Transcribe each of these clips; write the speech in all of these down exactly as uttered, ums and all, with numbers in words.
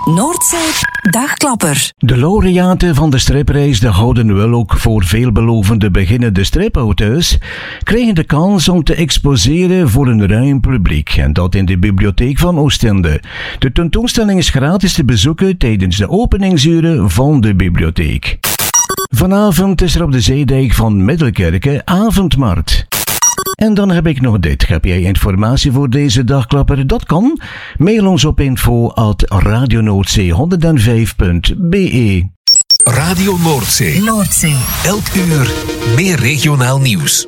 Noordzee Dagklapper. De laureaten van de stripprijs de Gouden Willock voor veelbelovende beginnende stripauteurs kregen de kans om te exposeren voor een ruim publiek, en dat in de bibliotheek van Oostende. De tentoonstelling is gratis te bezoeken tijdens de openingsuren van de bibliotheek. Vanavond is er op de zeedijk van Middelkerke avondmarkt. En dan heb ik nog dit. Heb jij informatie voor deze dagklapper? Dat kan. Mail ons op info at radionoordzee honderdvijf punt b e. Radio Noordzee. Noordzee. Elk uur meer regionaal nieuws.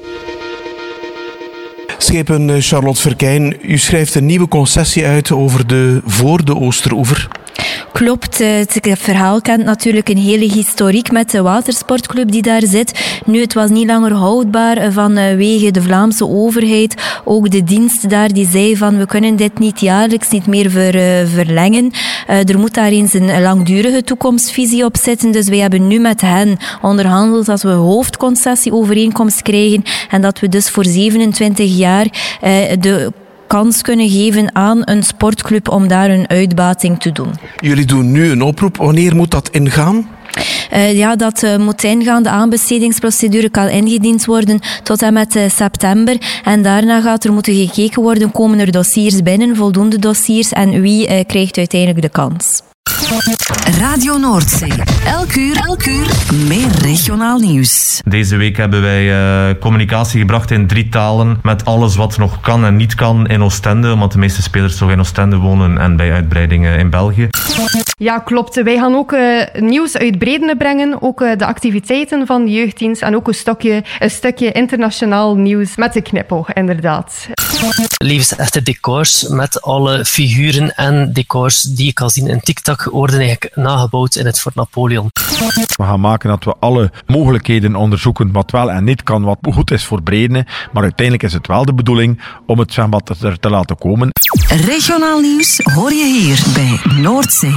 Schepen Charlotte Verkijn, u schrijft een nieuwe concessie uit over de voor de Oosteroever. Klopt, het verhaal kent natuurlijk een hele historiek met de watersportclub die daar zit. Nu, het was niet langer houdbaar vanwege de Vlaamse overheid. Ook de dienst daar die zei van we kunnen dit niet jaarlijks niet meer ver, verlengen. Er moet daar eens een langdurige toekomstvisie op zitten. Dus wij hebben nu met hen onderhandeld dat we een hoofdconcessieovereenkomst krijgen en dat we dus voor zevenentwintig jaar de kans kunnen geven aan een sportclub om daar een uitbating te doen. Jullie doen nu een oproep. Wanneer moet dat ingaan? Uh, ja, dat uh, moet ingaan. De aanbestedingsprocedure kan ingediend worden tot en met uh, september. En daarna gaat er moeten gekeken worden, komen er dossiers binnen, voldoende dossiers, en wie uh, krijgt uiteindelijk de kans. Radio Noordzee. Elk uur, elk uur meer regionaal nieuws. Deze week hebben wij uh, communicatie gebracht in drie talen met alles wat nog kan en niet kan in Oostende, omdat de meeste spelers toch in Oostende wonen en bij uitbreidingen in België. Ja, klopt. Wij gaan ook uh, nieuws uit Bredene brengen, ook uh, de activiteiten van de jeugddienst en ook een stukje, een stukje internationaal nieuws met de knipoog, inderdaad. Levensechte decors met alle figuren en decors die je kan zien in TikTok worden eigenlijk nagebouwd in het Fort Napoleon. We gaan maken dat we alle mogelijkheden onderzoeken wat wel en niet kan, wat goed is voor Bredene, maar uiteindelijk is het wel de bedoeling om het zwembad er te laten komen. Regionaal nieuws hoor je hier bij Noordzee.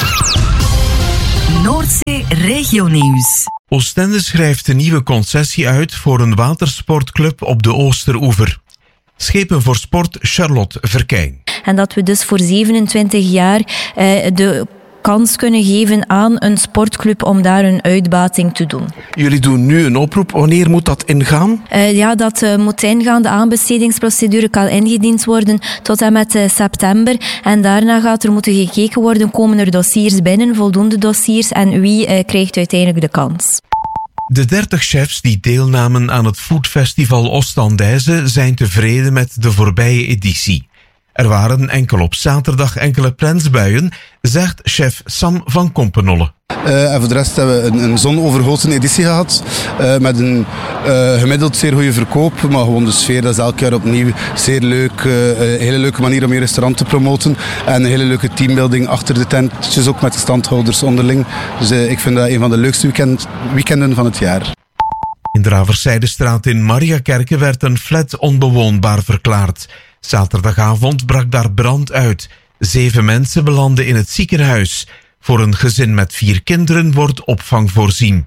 Noordzee Regionieuws. Oostende schrijft een nieuwe concessie uit voor een watersportclub op de Oosteroever. Schepen voor sport Charlotte Verkijn. En dat we dus voor zevenentwintig jaar uh, de kans kunnen geven aan een sportclub om daar een uitbating te doen. Jullie doen nu een oproep. Wanneer moet dat ingaan? Uh, ja, dat uh, moet ingaan. De aanbestedingsprocedure kan ingediend worden tot en met uh, september. En daarna gaat er moeten gekeken worden, komen er dossiers binnen, voldoende dossiers, en wie uh, krijgt uiteindelijk de kans. De dertig chefs die deelnamen aan het foodfestival Oostendijze zijn tevreden met de voorbije editie. Er waren enkel op zaterdag enkele plensbuien, zegt chef Sam van Kompenolle. Uh, en voor de rest hebben we een, een zonovergoten editie gehad. Uh, met een uh, gemiddeld zeer goede verkoop. Maar gewoon de sfeer, dat is elk jaar opnieuw zeer leuk. Uh, een hele leuke manier om je restaurant te promoten. En een hele leuke teambuilding achter de tentjes, ook met de standhouders onderling. Dus uh, ik vind dat een van de leukste weekend, weekenden van het jaar. In de Raverszijdestraat in Mariakerke werd een flat onbewoonbaar verklaard. Zaterdagavond brak daar brand uit. Zeven mensen belanden in het ziekenhuis. Voor een gezin met vier kinderen wordt opvang voorzien.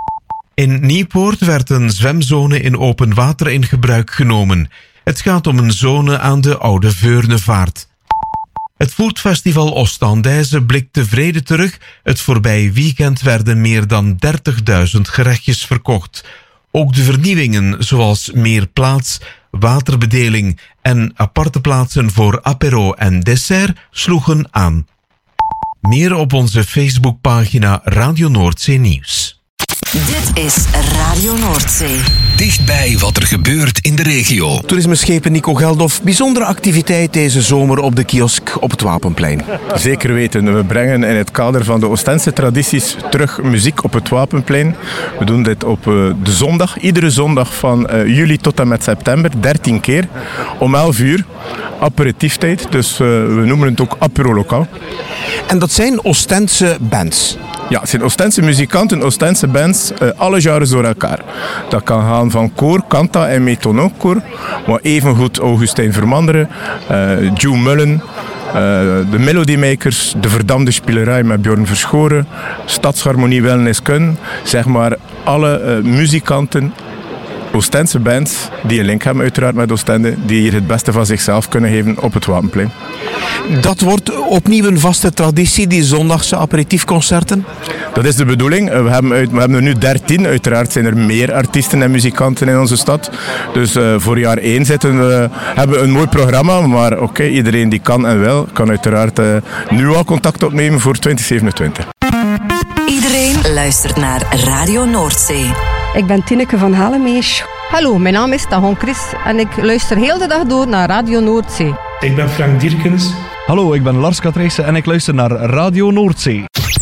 In Nieuwpoort werd een zwemzone in open water in gebruik genomen. Het gaat om een zone aan de Oude Veurnevaart. Het foodfestival Oostendijze blikt tevreden terug. Het voorbije weekend werden meer dan dertigduizend gerechtjes verkocht. Ook de vernieuwingen, zoals meer plaats, waterbedeling en aparte plaatsen voor apero en dessert, sloegen aan. Meer op onze Facebookpagina Radio Noordzee Nieuws. Dit is Radio Noordzee. Dichtbij wat er gebeurt in de regio. Toerismeschepen Nico Geldof, bijzondere activiteit deze zomer op de kiosk op het Wapenplein. Zeker weten. We brengen in het kader van de Oostense tradities terug muziek op het Wapenplein. We doen dit op uh, de zondag, iedere zondag van uh, juli tot en met september, dertien keer, om elf uur. Aperitieftijd, dus uh, we noemen het ook apero lokaal. En dat zijn Oostense bands? Ja, het zijn Oostense muzikanten, Oostense bands, uh, alle genres door elkaar. Dat kan gaan van koor, kanta en metonokkoor, maar evengoed Augustijn Vermanderen, uh, Joe Mullen, uh, de Melodymakers, de Verdamde Spielerij met Bjorn Verschoren, Stadsharmonie Wellness Kun, zeg maar alle uh, muzikanten Oostense bands die een link hebben uiteraard met Oostende, die hier het beste van zichzelf kunnen geven op het Wapenplein. Dat wordt opnieuw een vaste traditie, die zondagse aperitiefconcerten? Dat is de bedoeling. We hebben, uit, we hebben er nu dertien. Uiteraard zijn er meer artiesten en muzikanten in onze stad. Dus uh, voor jaar één zitten we, hebben we een mooi programma. Maar oké, okay, iedereen die kan en wil, kan uiteraard uh, nu al contact opnemen voor twintig zevenentwintig. Iedereen luistert naar Radio Noordzee. Ik ben Tineke van Halemees. Hallo, mijn naam is Tagon Chris en ik luister heel de dag door naar Radio Noordzee. Ik ben Frank Dierkens. Hallo, ik ben Lars Katrijssen en ik luister naar Radio Noordzee.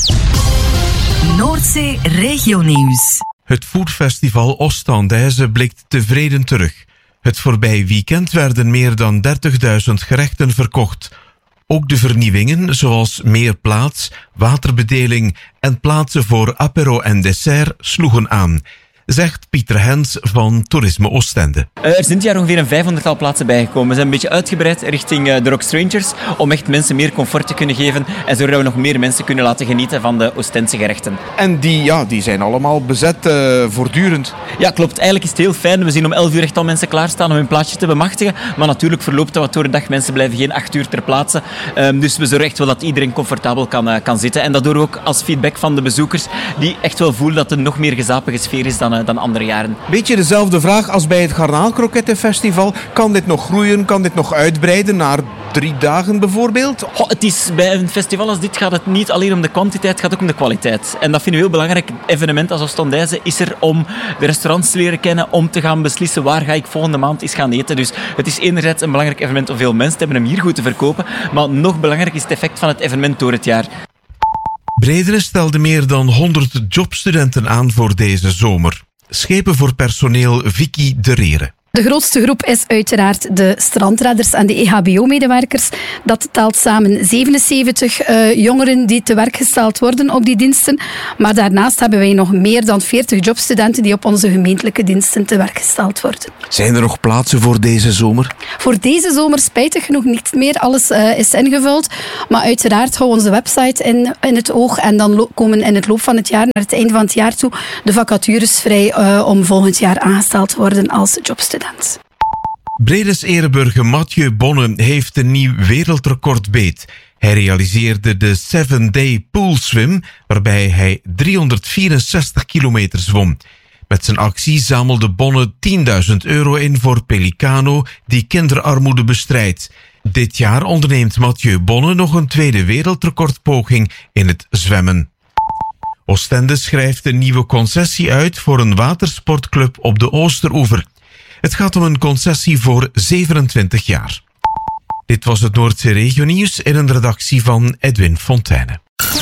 Noordzee Regionieuws. Het Foodfestival Oostende blikt tevreden terug. Het voorbije weekend werden meer dan dertigduizend gerechten verkocht. Ook de vernieuwingen, zoals meer plaats, waterbedeling en plaatsen voor apero en dessert, sloegen aan, zegt Pieter Hens van Toerisme Oostende. Uh, er zijn dit jaar ongeveer een vijfhonderdtal plaatsen bijgekomen. We zijn een beetje uitgebreid richting uh, de Rock Strangers om echt mensen meer comfort te kunnen geven en zodat we nog meer mensen kunnen laten genieten van de Oostense gerechten. En die, ja, die zijn allemaal bezet uh, voortdurend. Ja, klopt. Eigenlijk is het heel fijn. We zien om elf uur echt al mensen klaarstaan om hun plaatsje te bemachtigen. Maar natuurlijk verloopt dat wat door de dag. Mensen blijven geen acht uur ter plaatse. Um, dus we zorgen echt wel dat iedereen comfortabel kan, uh, kan zitten. En dat doen we ook als feedback van de bezoekers die echt wel voelen dat het een nog meer gezapige sfeer is dan dan andere jaren. Beetje dezelfde vraag als bij het Garnaalkrokettenfestival. Kan dit nog groeien? Kan dit nog uitbreiden naar drie dagen bijvoorbeeld? Goh, het is, bij een festival als dit gaat het niet alleen om de kwantiteit, het gaat ook om de kwaliteit. En dat vinden we heel belangrijk. Het evenement als Oostendijse is er om de restaurants te leren kennen, om te gaan beslissen waar ga ik volgende maand eens gaan eten. Dus het is enerzijds een belangrijk evenement om veel mensen te hebben hem hier goed te verkopen. Maar nog belangrijker is het effect van het evenement door het jaar. Bredene stelde meer dan honderd jobstudenten aan voor deze zomer. Schepen voor personeel Vicky de Rere. De grootste groep is uiteraard de strandredders en de E H B O-medewerkers. Dat telt samen zevenenzeventig uh, jongeren die te werk gesteld worden op die diensten. Maar daarnaast hebben wij nog meer dan veertig jobstudenten die op onze gemeentelijke diensten te werk gesteld worden. Zijn er nog plaatsen voor deze zomer? Voor deze zomer spijtig genoeg niet meer. Alles uh, is ingevuld. Maar uiteraard houden we onze website in, in het oog. En dan lo- komen in het loop van het jaar, naar het einde van het jaar toe, de vacatures vrij uh, om volgend jaar aangesteld te worden als jobstudent. Bredes ereburger Mathieu Bonne heeft een nieuw wereldrecord beet. Hij realiseerde de seven day pool swim, waarbij hij driehonderdvierenzestig kilometer zwom. Met zijn actie zamelde Bonne tienduizend euro in voor Pelicano, die kinderarmoede bestrijdt. Dit jaar onderneemt Mathieu Bonne nog een tweede wereldrecordpoging in het zwemmen. Oostende schrijft een nieuwe concessie uit voor een watersportclub op de Oosteroever. Het gaat om een concessie voor zevenentwintig jaar. Dit was het Noordzee Regionieuws in een redactie van Edwin Fontijne.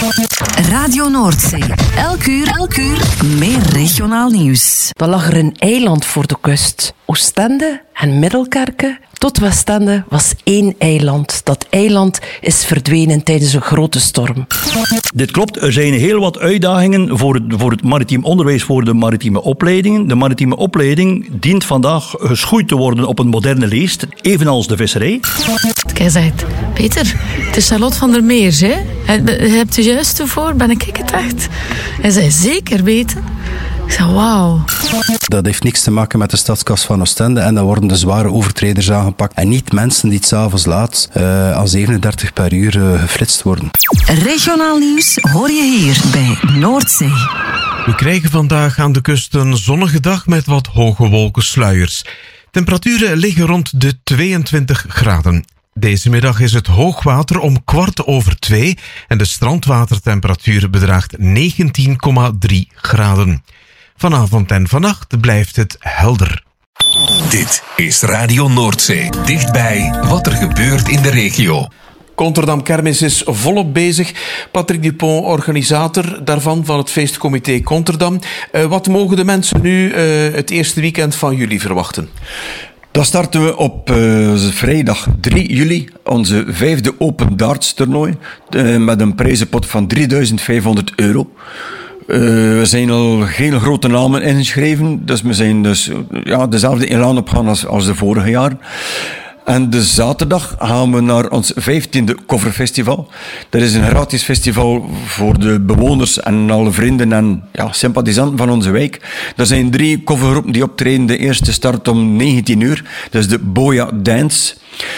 Radio Noordzee. Elk uur, elk uur meer regionaal nieuws. Dan lag er een eiland voor de kust. Oostende en Middelkerke tot Westende was één eiland. Dat eiland is verdwenen tijdens een grote storm. Dit klopt. Er zijn heel wat uitdagingen voor het, voor het maritiem onderwijs, voor de maritieme opleidingen. De maritieme opleiding dient vandaag geschoeid te worden op een moderne leest, evenals de visserij. Hij zegt, Peter, het is Charlotte van der Meers, hè? Je hebt er juist ervoor, ben ik het echt? Hij zei, zeker weten. Ik zei, wauw. Dat heeft niks te maken met de stadskas van Oostende en dan worden de zware overtreders aangepakt. En niet mensen die het 's avonds laat uh, al zevenendertig per uur uh, geflitst worden. Regionaal nieuws hoor je hier bij Noordzee. We krijgen vandaag aan de kust een zonnige dag met wat hoge wolkensluiers. Temperaturen liggen rond de tweeëntwintig graden. Deze middag is het hoogwater om kwart over twee en de strandwatertemperatuur bedraagt negentien komma drie graden. Vanavond en vannacht blijft het helder. Dit is Radio Noordzee. Dichtbij wat er gebeurt in de regio. Conterdam Kermis is volop bezig. Patrick Dupont, organisator daarvan, van het feestcomité Conterdam. Uh, wat mogen de mensen nu uh, het eerste weekend van juli verwachten? Dan starten we op uh, vrijdag drie juli, onze vijfde Open Darts toernooi, uh, met een prijzenpot van drieduizend vijfhonderd euro. Uh, we zijn al geen grote namen ingeschreven, dus we zijn dus ja, dezelfde elan opgaan als, als de vorige jaren. En de zaterdag gaan we naar ons vijftiende coverfestival. Dat is een gratis festival voor de bewoners en alle vrienden en ja, sympathisanten van onze wijk. Er zijn drie covergroepen die optreden. De eerste start om negentien uur. Dat is de Boya Dance.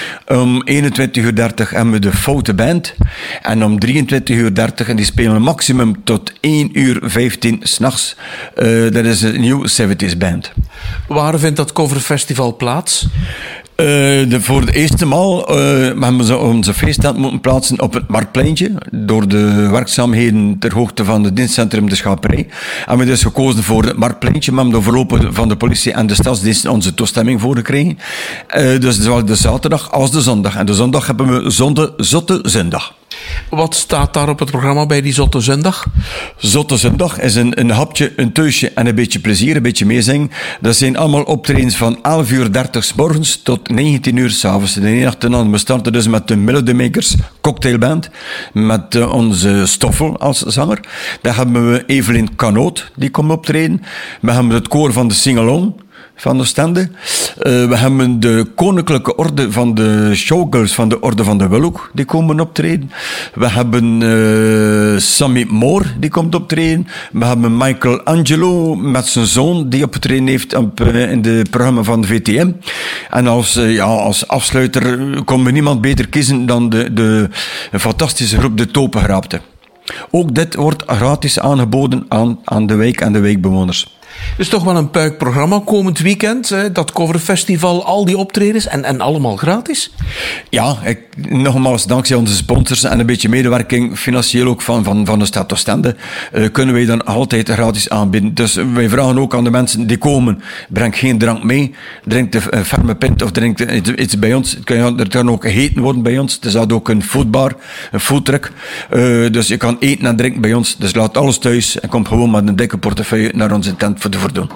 Om eenentwintig uur dertig hebben we de Foute Band. En om drieëntwintig uur dertig, en die spelen maximum tot één uur vijftien s'nachts. Uh, dat is een New zeventig Band. Waar vindt dat coverfestival plaats? Uh, de, voor de eerste maal uh, hebben we onze feesttent moeten plaatsen op het Marktpleintje. Door de werkzaamheden ter hoogte van het dienstcentrum De Schaperij. En we dus gekozen voor het Marktpleintje. We hebben de voorlopen van de politie en de stadsdiensten onze toestemming voor gekregen. Uh, dus zowel de zaterdag als de zondag. En de zondag hebben we zonde, Zotte Zondag. Wat staat daar op het programma bij die Zotte Zondag? Zotte Zondag is een, een hapje, een teusje en een beetje plezier, een beetje meezingen. Dat zijn allemaal optredens van elf uur dertig 's morgens tot negentien uur 's avonds. De ene achterna, we starten dus met de Melody Makers cocktailband, met uh, onze Stoffel als zanger. Dan hebben we Evelyn Canoot, die komt optreden. We hebben het koor van de Singalong van Oostende. Uh, we hebben de Koninklijke Orde van de Showgirls van de Orde van de Willoek, die komen optreden. We hebben uh, Sammy Moore, die komt optreden. We hebben Michael Angelo met zijn zoon, die opgetreden heeft op, uh, in de programma van de V T M. En als, uh, ja, als afsluiter kon we niemand beter kiezen dan de, de fantastische groep De Topengraapte. Ook dit wordt gratis aangeboden aan, aan de wijk en de wijkbewoners. Dus toch wel een puik programma komend weekend. Hè? Dat coverfestival, al die optredens en, en allemaal gratis? Ja, ik, nogmaals, dankzij onze sponsors en een beetje medewerking, financieel ook van, van, van de stad Oostende, uh, kunnen wij dan altijd gratis aanbieden. Dus wij vragen ook aan de mensen die komen, breng geen drank mee, drink de uh, ferme pint of drink de, iets, iets bij ons. Het kan, er kan ook gegeten worden bij ons. Er staat ook een foodbar, een foodtruck. Uh, dus je kan eten en drinken bij ons. Dus laat alles thuis en kom gewoon met een dikke portefeuille naar onze tent voor te verdoen.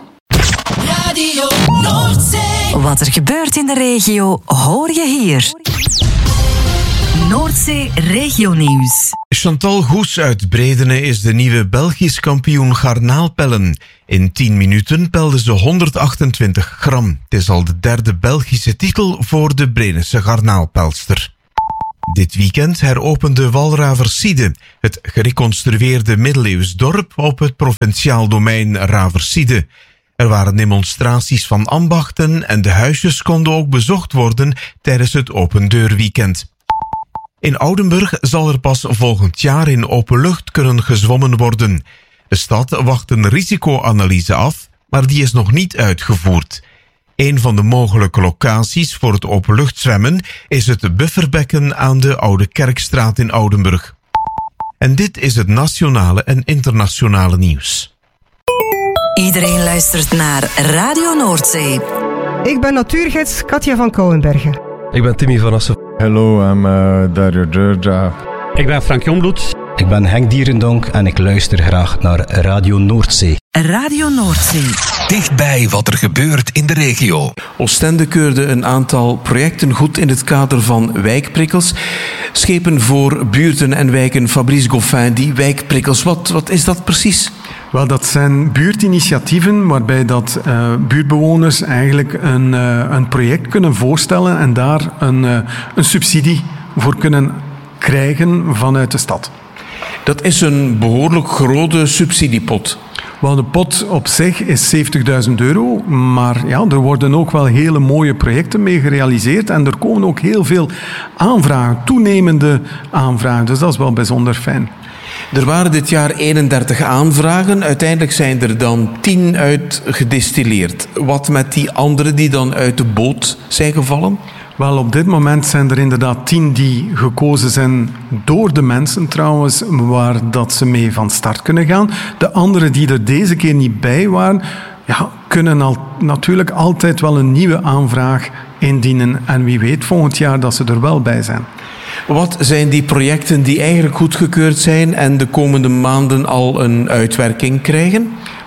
Radio Noordzee. Wat er gebeurt in de regio, hoor je hier. Noordzee Regionieuws. Chantal Goes uit Bredene is de nieuwe Belgisch kampioen garnaalpellen. In tien minuten pelde ze honderdachtentwintig gram. Het is al de derde Belgische titel voor de Bredense garnaalpelster. Dit weekend heropende Walraverside, het gereconstrueerde middeleeuws dorp op het provinciaal domein Raverside. Er waren demonstraties van ambachten en de huisjes konden ook bezocht worden tijdens het opendeurweekend. In Oudenburg zal er pas volgend jaar in open lucht kunnen gezwommen worden. De stad wacht een risicoanalyse af, maar die is nog niet uitgevoerd. Een van de mogelijke locaties voor het openluchtzwemmen is het bufferbekken aan de Oude Kerkstraat in Oudenburg. En dit is het nationale en internationale nieuws. Iedereen luistert naar Radio Noordzee. Ik ben natuurgids Katja van Kouwenbergen. Ik ben Timmy van Assen. Hello, I'm uh, Dario Georgia. Ik ben Frank Jongbloed. Ik ben Henk Dierendonk en ik luister graag naar Radio Noordzee. Radio Noordzee. Dichtbij wat er gebeurt in de regio. Oostende keurde een aantal projecten goed in het kader van wijkprikkels. Schepen voor buurten en wijken. Fabrice Goffin, die wijkprikkels, wat, wat is dat precies? Wel, dat zijn buurtinitiatieven waarbij dat, uh, buurtbewoners eigenlijk een, uh, een project kunnen voorstellen en daar een, uh, een subsidie voor kunnen krijgen vanuit de stad. Dat is een behoorlijk grote subsidiepot. Wel, de pot op zich is zeventigduizend euro, maar ja, er worden ook wel hele mooie projecten mee gerealiseerd en er komen ook heel veel aanvragen, toenemende aanvragen, dus dat is wel bijzonder fijn. Er waren dit jaar eenendertig aanvragen. Uiteindelijk zijn er dan tien uit gedistilleerd. Wat met die anderen die dan uit de boot zijn gevallen? Wel, op dit moment zijn er inderdaad tien die gekozen zijn door de mensen trouwens, waar dat ze mee van start kunnen gaan. De anderen die er deze keer niet bij waren, ja, kunnen al, natuurlijk altijd wel een nieuwe aanvraag indienen. En wie weet volgend jaar dat ze er wel bij zijn. Wat zijn die projecten die eigenlijk goedgekeurd zijn en de komende maanden al een uitwerking krijgen?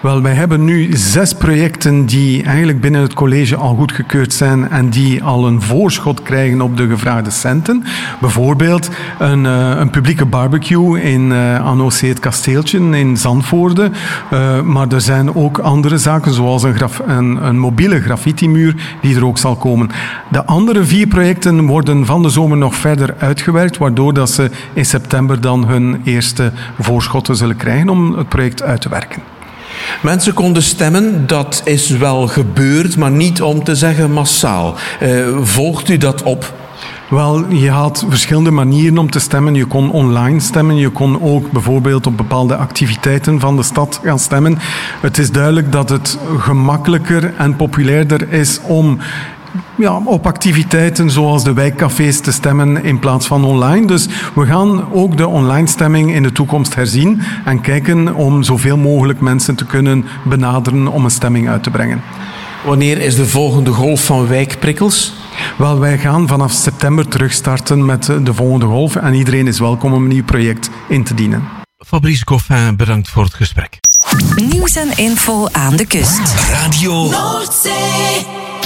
Wel, wij hebben nu zes projecten die eigenlijk binnen het college al goedgekeurd zijn en die al een voorschot krijgen op de gevraagde centen. Bijvoorbeeld een, uh, een publieke barbecue in uh, Anno C. het Kasteeltje in Zandvoorde. Uh, maar er zijn ook andere zaken, zoals een, graf, een, een mobiele graffiti-muur die er ook zal komen. De andere vier projecten worden van de zomer nog verder uitgewerkt, waardoor dat ze in september dan hun eerste voorschotten zullen krijgen om het project uit te werken. Mensen konden stemmen, dat is wel gebeurd, maar niet om te zeggen massaal. Uh, volgt u dat op? Wel, je had verschillende manieren om te stemmen. Je kon online stemmen, je kon ook bijvoorbeeld op bepaalde activiteiten van de stad gaan stemmen. Het is duidelijk dat het gemakkelijker en populairder is om ja, op activiteiten zoals de wijkcafés te stemmen in plaats van online. Dus we gaan ook de online stemming in de toekomst herzien en kijken om zoveel mogelijk mensen te kunnen benaderen om een stemming uit te brengen. Wanneer is de volgende golf van wijkprikkels? Wel, wij gaan vanaf september terugstarten met de volgende golf en iedereen is welkom om een nieuw project in te dienen. Fabrice Coffin, bedankt voor het gesprek. Nieuws en info aan de kust. Radio Noordzee.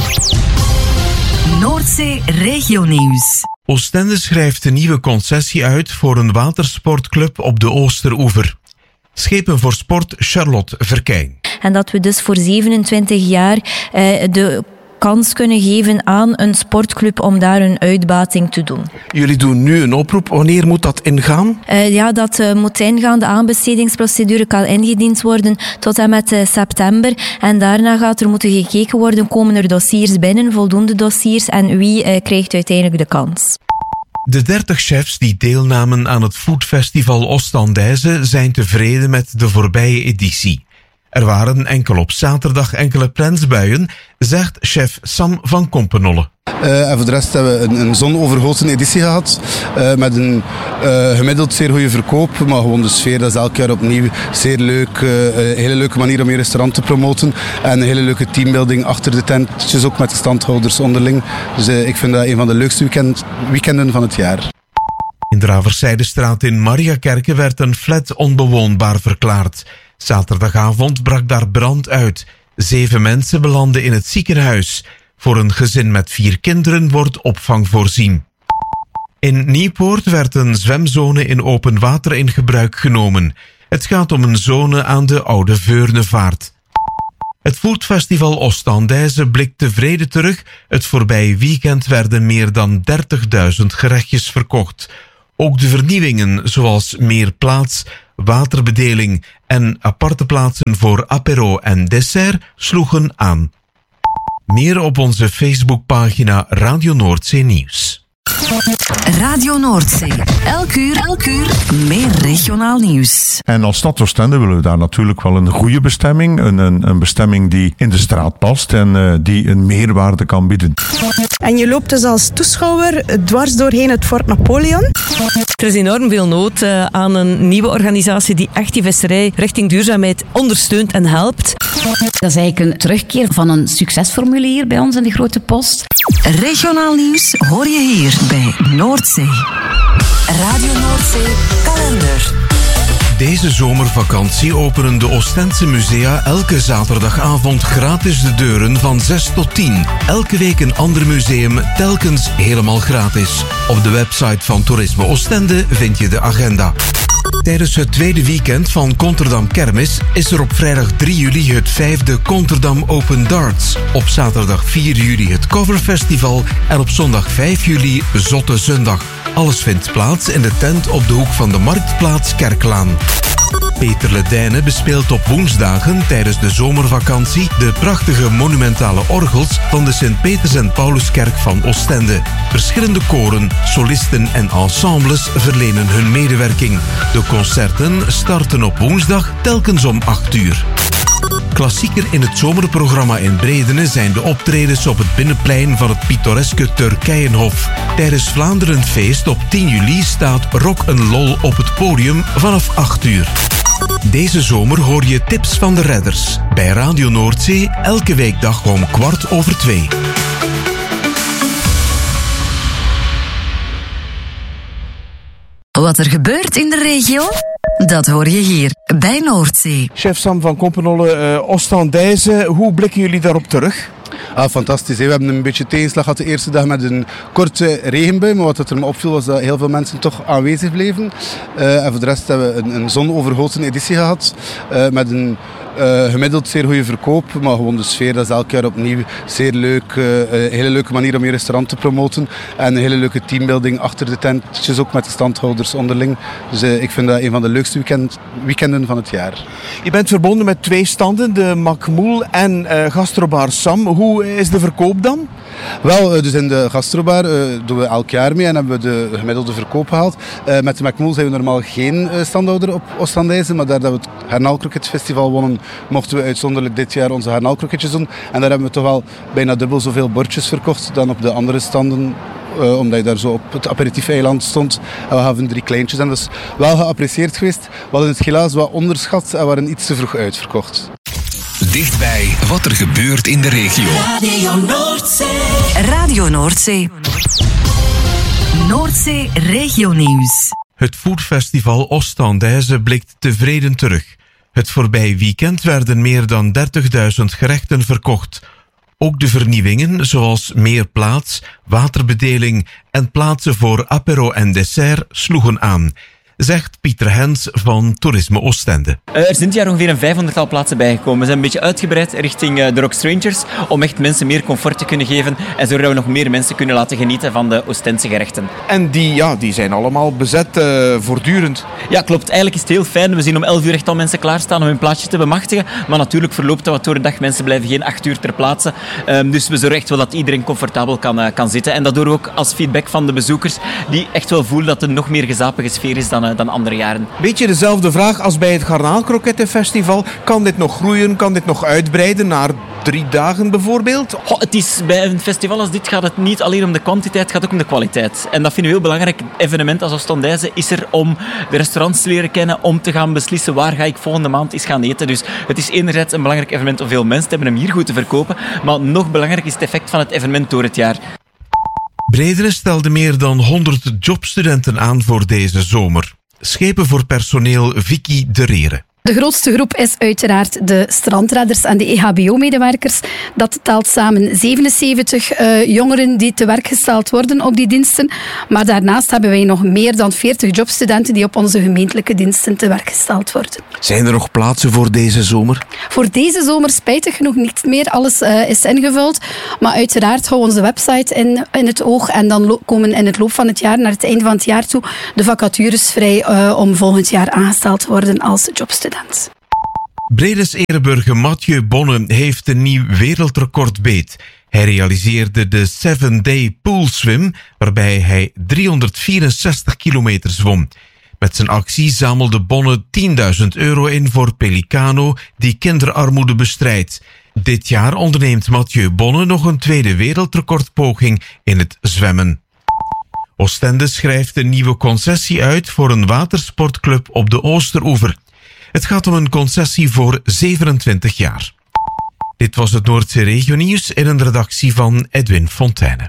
Noordzee Regionieuws. Oostende schrijft een nieuwe concessie uit voor een watersportclub op de Oosteroever. Schepen voor Sport Charlotte Verkijn. En dat we dus voor zevenentwintig jaar eh, de kans kunnen geven aan een sportclub om daar een uitbating te doen. Jullie doen nu een oproep. Wanneer moet dat ingaan? Uh, ja, dat uh, moet ingaan. De aanbestedingsprocedure kan ingediend worden tot en met uh, september. En daarna gaat er moeten gekeken worden, komen er dossiers binnen, voldoende dossiers, en wie uh, krijgt uiteindelijk de kans. De dertig chefs die deelnamen aan het foodfestival Oostendijze zijn tevreden met de voorbije editie. Er waren enkel op zaterdag enkele plensbuien, zegt chef Sam van Kompenolle. Uh, en voor de rest hebben we een, een zonovergoten editie gehad. Uh, met een uh, gemiddeld zeer goede verkoop. Maar gewoon de sfeer, dat is elk jaar opnieuw zeer leuk. Uh, een hele leuke manier om je restaurant te promoten. En een hele leuke teambuilding achter de tentjes, ook met de standhouders onderling. Dus uh, ik vind dat een van de leukste weekend, weekenden van het jaar. In de Raverszijdestraat in Mariakerke werd een flat onbewoonbaar verklaard. Zaterdagavond brak daar brand uit. Zeven mensen belanden in het ziekenhuis. Voor een gezin met vier kinderen wordt opvang voorzien. In Nieuwpoort werd een zwemzone in open water in gebruik genomen. Het gaat om een zone aan de Oude Veurnevaart. Het Foodfestival Oostendijze blikt tevreden terug. Het voorbije weekend werden meer dan dertigduizend gerechtjes verkocht. Ook de vernieuwingen, zoals meer plaats, waterbedeling en aparte plaatsen voor apéro en dessert, sloegen aan. Meer op onze Facebookpagina Radio Noordzee Nieuws. Radio Noordzee. Elk uur, elk uur meer regionaal nieuws. En als stad Oostende willen we daar natuurlijk wel een goede bestemming. Een, een, een bestemming die in de straat past en uh, die een meerwaarde kan bieden. En je loopt dus als toeschouwer dwars doorheen het Fort Napoleon. Er is enorm veel nood uh, aan een nieuwe organisatie die echt die visserij richting duurzaamheid ondersteunt en helpt. Dat is eigenlijk een terugkeer van een succesformule hier bij ons in de Grote Post. Regionaal nieuws hoor je hier bij Noordzee. Radio Noordzee kalender. Deze zomervakantie openen de Oostense musea elke zaterdagavond gratis de deuren van zes tot tien. Elke week een ander museum, telkens helemaal gratis. Op de website van Toerisme Oostende vind je de agenda. Tijdens het tweede weekend van Konterdam Kermis is er op vrijdag drie juli het vijfde Konterdam Open Darts. Op zaterdag vier juli het Coverfestival en op zondag vijf juli Zotte Zondag. Alles vindt plaats in de tent op de hoek van de Marktplaats Kerklaan. Peter Ledijnen bespeelt op woensdagen tijdens de zomervakantie de prachtige monumentale orgels van de Sint-Peters en Pauluskerk van Oostende. Verschillende koren, solisten en ensembles verlenen hun medewerking. De concerten starten op woensdag telkens om acht uur. Klassieker in het zomerprogramma in Bredene zijn de optredens op het binnenplein van het pittoreske Turkijenhof. Tijdens Vlaanderenfeest op tien juli staat Rock en Lol op het podium vanaf acht uur. Deze zomer hoor je tips van de redders bij Radio Noordzee elke weekdag om kwart over twee. Wat er gebeurt in de regio? Dat hoor je hier bij Noordzee. Chef Sam van Kompenolle, uh, Oostendijze, hoe blikken jullie daarop terug? Ah, fantastisch. Hè. We hebben een beetje tegenslag gehad de eerste dag met een korte regenbui. Maar wat er me opviel was dat heel veel mensen toch aanwezig bleven. Uh, en voor de rest hebben we een, een zonovergoten editie gehad. Uh, met een uh, gemiddeld zeer goede verkoop. Maar gewoon de sfeer, dat is elk jaar opnieuw zeer leuk. Uh, een hele leuke manier om je restaurant te promoten. En een hele leuke teambuilding achter de tentjes, ook met de standhouders onderling. Dus uh, ik vind dat een van de leukste weekend, weekenden van het jaar. Je bent verbonden met twee standen, de Macmoel en uh, Gastrobar Sam. Hoe is de verkoop dan? Wel, dus in de gastrobar uh, doen we elk jaar mee en hebben we de gemiddelde verkoop gehaald. Uh, met de Macmoel zijn we normaal geen uh, standhouder op Oostendijze, maar daar dat we het Garnaalkroketfestival wonnen, mochten we uitzonderlijk dit jaar onze Garnaalkroketjes doen. En daar hebben we toch wel bijna dubbel zoveel bordjes verkocht dan op de andere standen. Uh, omdat je daar zo op het aperitief-eiland stond. En we hadden drie kleintjes en dat is wel geapprecieerd geweest. We hadden het helaas wat onderschat en waren iets te vroeg uitverkocht. Dichtbij wat er gebeurt in de regio. Radio Noordzee. Radio Noordzee. Noordzee Regionieuws. Het Foodfestival Oostendijze blikt tevreden terug. Het voorbije weekend werden meer dan dertigduizend gerechten verkocht. Ook de vernieuwingen, zoals meer plaats, waterbedeling en plaatsen voor apero en dessert, sloegen aan, zegt Pieter Hens van Toerisme Oostende. Uh, er zijn dit jaar ongeveer een vijfhonderdtal plaatsen bijgekomen. We zijn een beetje uitgebreid richting uh, de Rock Strangers om echt mensen meer comfort te kunnen geven en zodat we nog meer mensen kunnen laten genieten van de Oostendse gerechten. En die, ja, die zijn allemaal bezet uh, voortdurend. Ja, klopt. Eigenlijk is het heel fijn. We zien om elf uur echt al mensen klaarstaan om hun plaatsje te bemachtigen. Maar natuurlijk verloopt dat wat door de dag. Mensen blijven geen acht uur ter plaatse. Um, dus we zorgen echt wel dat iedereen comfortabel kan, uh, kan zitten. En dat doen we ook als feedback van de bezoekers die echt wel voelen dat er nog meer gezapige sfeer is dan dan andere jaren. Beetje dezelfde vraag als bij het Garnaalkrokettenfestival. Kan dit nog groeien? Kan dit nog uitbreiden naar drie dagen bijvoorbeeld? Goh, het is, bij een festival als dit gaat het niet alleen om de kwantiteit, het gaat ook om de kwaliteit. En dat vinden we heel belangrijk. Een evenement als Oostendijze is er om de restaurants te leren kennen, om te gaan beslissen waar ga ik volgende maand eens gaan eten. Dus het is enerzijds een belangrijk evenement om veel mensen te hebben hem hier goed te verkopen. Maar nog belangrijker is het effect van het evenement door het jaar. Bredere stelde meer dan honderd jobstudenten aan voor deze zomer. Schepen voor personeel Vicky de Rere. De grootste groep is uiteraard de strandredders en de E H B O-medewerkers. Dat telt samen zevenenzeventig uh, jongeren die te werk gesteld worden op die diensten. Maar daarnaast hebben wij nog meer dan veertig jobstudenten die op onze gemeentelijke diensten te werk gesteld worden. Zijn er nog plaatsen voor deze zomer? Voor deze zomer spijtig genoeg niet meer. Alles uh, is ingevuld. Maar uiteraard houden we onze website in, in het oog. En dan lo- komen in het loop van het jaar, naar het einde van het jaar toe, de vacatures vrij uh, om volgend jaar aangesteld te worden als jobstudent. Bredes ereburger Mathieu Bonne heeft een nieuw wereldrecord beet. Hij realiseerde de seven day pool swim, waarbij hij driehonderdvierenzestig kilometer zwom. Met zijn actie zamelde Bonne tienduizend euro in voor Pelicano, die kinderarmoede bestrijdt. Dit jaar onderneemt Mathieu Bonne nog een tweede wereldrecordpoging in het zwemmen. Oostende schrijft een nieuwe concessie uit voor een watersportclub op de Oosteroever. Het gaat om een concessie voor zevenentwintig jaar. Dit was het Noordzee Regionieuws in een redactie van Edwin Fontijne.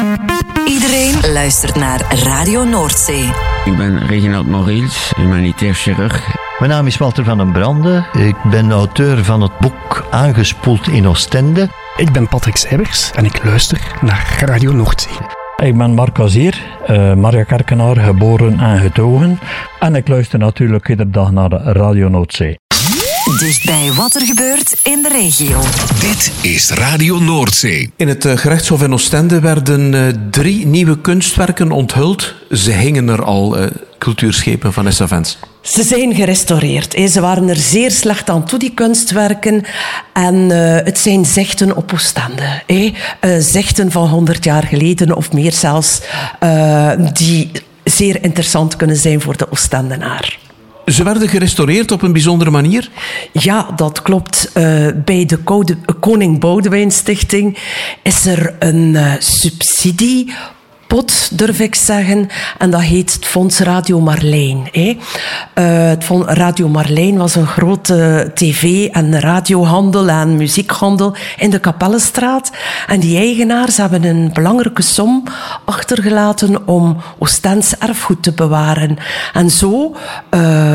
Iedereen luistert naar Radio Noordzee. Ik ben Reginald Mauriels, humanitair chirurg. Mijn naam is Walter van den Brande. Ik ben auteur van het boek Aangespoeld in Oostende. Ik ben Patrick Seibers en ik luister naar Radio Noordzee. Ik ben Marc Azier, uh, Maria Kerkenaar, geboren en getogen. En ik luister natuurlijk iedere dag naar de Radio Noordzee. Dichtbij wat er gebeurt in de regio. Dit is Radio Noordzee. In het uh, gerechtshof in Oostende werden uh, drie nieuwe kunstwerken onthuld. Ze hingen er al, uh, cultuurschepen van S F N's. Ze zijn gerestaureerd. Ze waren er zeer slecht aan toe, die kunstwerken. En uh, het zijn zegten op Oostende. Uh, zegten van honderd jaar geleden of meer zelfs. Uh, die zeer interessant kunnen zijn voor de Oostendenaar. Ze werden gerestaureerd op een bijzondere manier? Ja, dat klopt. Uh, bij de Koude, Koning Boudewijn Stichting is er een uh, subsidie... pot, durf ik zeggen. En dat heet het Fonds Radio Marlijn. Eh? Uh, het Fonds Radio Marlijn was een grote tv- en radiohandel en muziekhandel in de Kapellenstraat. En die eigenaars hebben een belangrijke som achtergelaten om Oostends erfgoed te bewaren. En zo uh,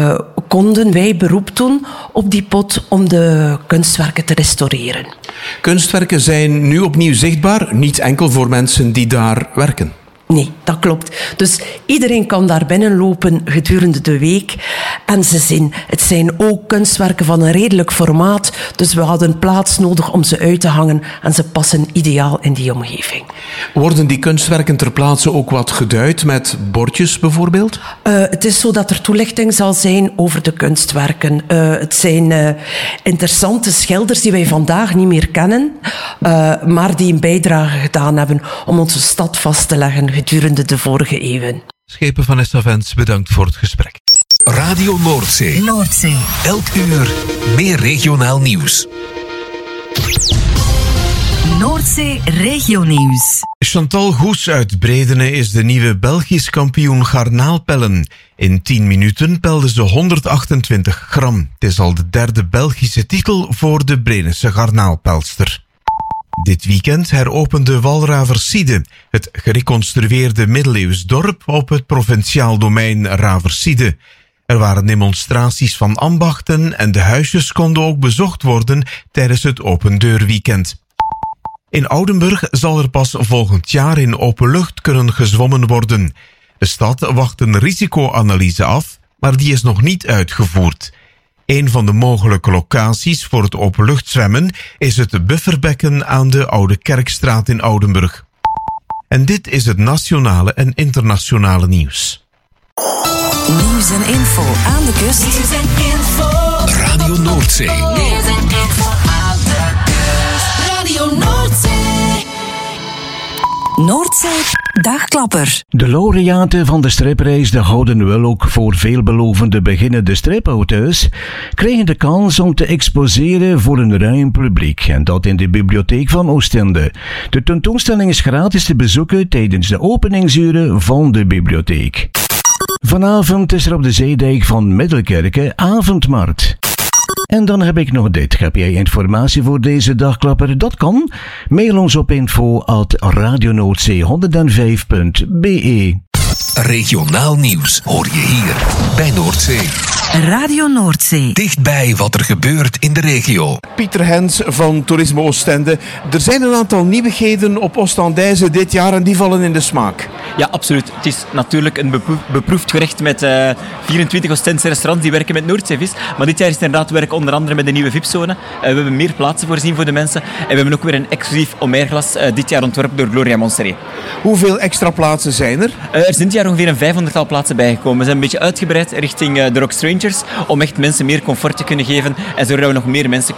konden wij beroep doen op die pot om de kunstwerken te restaureren. Kunstwerken zijn nu opnieuw zichtbaar, niet enkel voor mensen die daar werken. Nee, dat klopt. Dus iedereen kan daar binnenlopen gedurende de week. En ze zien, het zijn ook kunstwerken van een redelijk formaat. Dus we hadden plaats nodig om ze uit te hangen. En ze passen ideaal in die omgeving. Worden die kunstwerken ter plaatse ook wat geduid met bordjes bijvoorbeeld? Uh, het is zo dat er toelichting zal zijn over de kunstwerken. Uh, het zijn uh, interessante schilders die wij vandaag niet meer kennen. Uh, maar die een bijdrage gedaan hebben om onze stad vast te leggen gedurende de vorige eeuwen. Schepen van Vanessa Vens, bedankt voor het gesprek. Radio Noordzee. Noordzee. Elk uur meer regionaal nieuws. Noordzee regionieuws. Chantal Goes uit Bredene is de nieuwe Belgisch kampioen garnaalpellen. In tien minuten pelde ze honderdachtentwintig gram. Het is al de derde Belgische titel voor de Bredense garnaalpelster. Dit weekend heropende Walraverside, het gereconstrueerde middeleeuws dorp op het provinciaal domein Raverside. Er waren demonstraties van ambachten en de huisjes konden ook bezocht worden tijdens het opendeurweekend. In Oudenburg zal er pas volgend jaar in open lucht kunnen gezwommen worden. De stad wacht een risicoanalyse af, maar die is nog niet uitgevoerd. Een van de mogelijke locaties voor het openluchtzwemmen is het bufferbekken aan de Oude Kerkstraat in Oudenburg. En dit is het nationale en internationale nieuws. Nieuws en info aan de kust. Nieuws en info. Radio Noordzee. Nieuws en info aan de kust. Radio Noordzee. Noordzee Dagklapper. De laureaten van de stripreis De Gouden Willock voor veelbelovende beginnende stripauteurs kregen de kans om te exposeren voor een ruim publiek, en dat in de bibliotheek van Oostende. De tentoonstelling is gratis te bezoeken tijdens de openingsuren van de bibliotheek. Vanavond is er op de zeedijk van Middelkerke avondmarkt. En dan heb ik nog dit. Heb jij informatie voor deze dagklapper? Dat kan. Mail ons op info at radionoordzee honderdvijf punt b e. Regionaal nieuws hoor je hier bij Noordzee. Radio Noordzee. Dichtbij wat er gebeurt in de regio. Pieter Hens van Toerisme Oostende. Er zijn een aantal nieuwigheden op Oostendijze dit jaar en die vallen in de smaak. Ja, absoluut. Het is natuurlijk een beproef, beproefd gerecht met uh, vierentwintig Oostense restaurants die werken met Noordzeevis. Maar dit jaar is het inderdaad werk onder andere met de nieuwe V I P-zone. Uh, we hebben meer plaatsen voorzien voor de mensen. En we hebben ook weer een exclusief Omerglas uh, dit jaar ontworpen door Gloria Montserrat. Hoeveel extra plaatsen zijn er? Uh, er zijn dit jaar ongeveer een vijfhonderdtal plaatsen bijgekomen. We zijn een beetje uitgebreid richting uh, de Rock Strangers om echt mensen meer comfort te kunnen geven en zodat we nog meer mensen